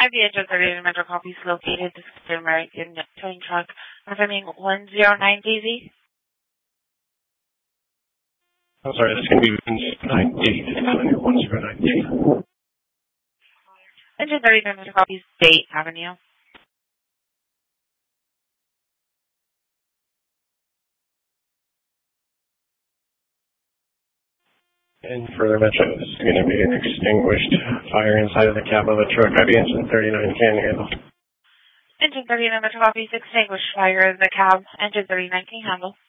the engine 30 Metro copies located. This is the American towing truck. Confirming 109DZ. I'm sorry, that's going to be 109D. 109D. Engine 30 Metro copies State Avenue. And further Metro, this is going to be an extinguished fire inside of the cab of the truck. IB engine 39 can handle. Engine 39 Metro copies extinguished fire in the cab. Engine 39 can handle.